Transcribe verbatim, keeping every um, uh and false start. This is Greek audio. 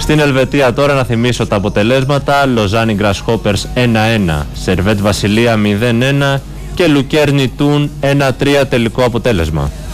Στην Ελβετία τώρα να θυμίσω τα αποτελέσματα: Λοζάνι Grasshoppers ένα ένα, Σερβέτ Βασιλεία μηδέν ένα και Λουκέρνη Τούν ένα τρία τελικό αποτέλεσμα.